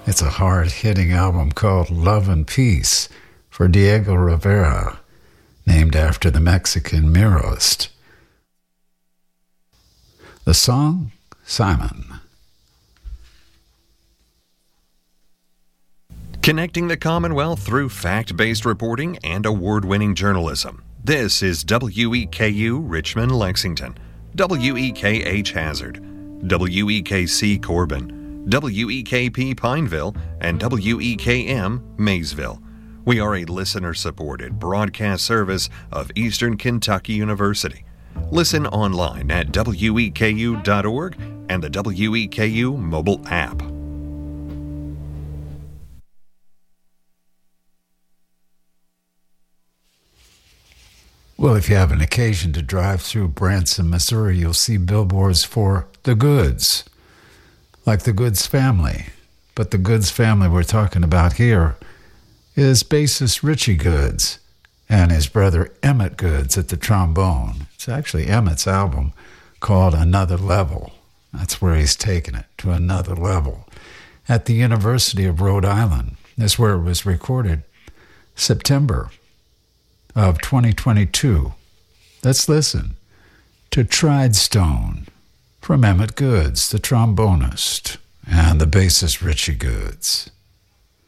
It's a hard-hitting album called Love and Peace for Diego Rivera, named after the Mexican muralist. The song, Simon. Connecting the Commonwealth through fact-based reporting and award-winning journalism. This is WEKU Richmond, Lexington, WEKH Hazard, WEKC Corbin, WEKP Pineville, and WEKM Maysville. We are a listener-supported broadcast service of Eastern Kentucky University. Listen online at weku.org and the WEKU mobile app. Well, if you have an occasion to drive through Branson, Missouri, you'll see billboards for the Goods, like the Goods family. But the Goods family we're talking about here is bassist Richie Goods and his brother Emmett Goods at the trombone. It's actually Emmett's album called Another Level. That's where he's taken it, to another level. At the University of Rhode Island. That's where it was recorded, September of 2022. Let's listen to Tried Stone from Emmett Goods, the trombonist, and the bassist Richie Goods.